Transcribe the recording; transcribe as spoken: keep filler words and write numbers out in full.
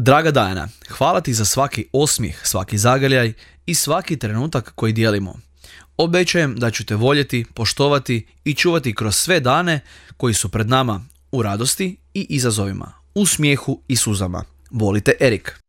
Draga Dajana, hvala ti za svaki osmijeh, svaki zagrljaj i svaki trenutak koji dijelimo. Obećajem da ću te voljeti, poštovati i čuvati kroz sve dane koji su pred nama u radosti i izazovima, u smijehu i suzama. Volite, Erik.